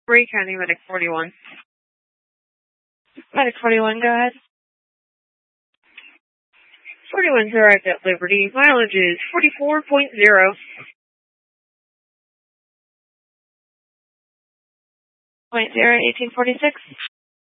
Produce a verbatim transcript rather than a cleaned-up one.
Bree County, Medic forty-one. Medic forty-one, go ahead. forty-one's arrived at Liberty. Mileage is forty-four point zero. Point zero, eighteen forty-six.